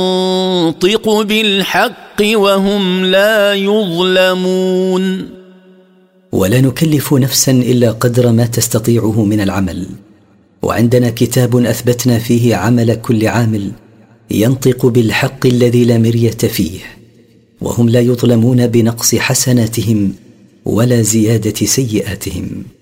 ينطق بالحق وهم لا يظلمون. ولا نكلف نفسا إلا قدر ما تستطيعه من العمل، وعندنا كتاب أثبتنا فيه عمل كل عامل ينطق بالحق الذي لا مرية فيه، وهم لا يظلمون بنقص حسناتهم ولا زيادة سيئاتهم.